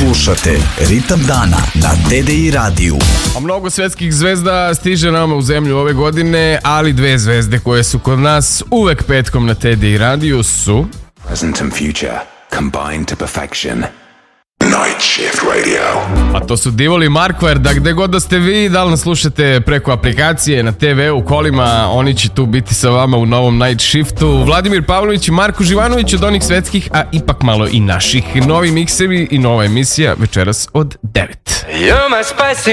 Slušate Ritam dana na TDI radiju. A mnogo svetskih zvezda stiže nama u zemlju ove godine, ali dve zvezde koje su kod nas uvek petkom na TDI radiju su... Present and future combined to perfection. Night Shift Radio. A to su Divol i Markver, da gde god da ste vi, da li nas slušate preko aplikacije, na TV-u, kolima, oni će tu biti sa vama u novom Night Shiftu. Vladimir Pavlović i Marko Živanović od onih svetskih, a ipak malo i naših. Novi miksevi i nova emisija večeras od 9.